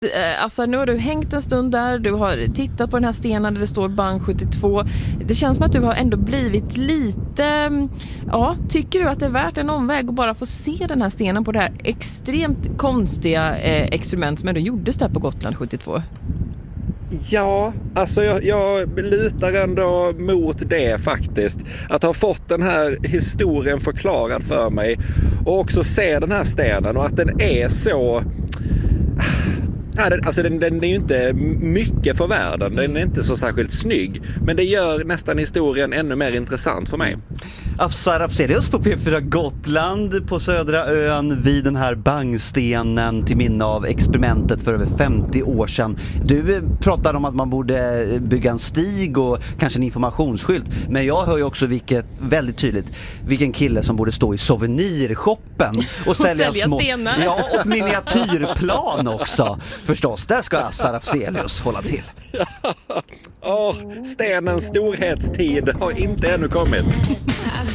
Alltså, nu har du hängt en stund där, du har tittat på den här stenen där det står Bang 72. Det känns som att du har ändå blivit lite... Ja, tycker du att det är värt en omväg att bara få se den här stenen på det här extremt konstiga experiment som ändå gjordes där på Gotland 72? Ja, alltså jag lutar ändå mot det faktiskt. Att ha fått den här historien förklarad för mig och också se den här stenen och att den är så... Alltså den är ju inte mycket för världen. Den är inte så särskilt snygg. Men det gör nästan historien ännu mer intressant för mig. Afsar Afzelius på P4 Gotland på södra ön vid den här bangstenen till minne av experimentet för över 50 år sedan. Du pratade om att man borde bygga en stig och kanske en informationsskylt. Men jag hör ju också väldigt tydligt vilken kille som borde stå i souvenirshoppen och sälja små stenar. Ja, och miniatyrplan också. Förstås, där ska Afsar Afzelius hålla till. Stenens storhetstid har inte ännu kommit.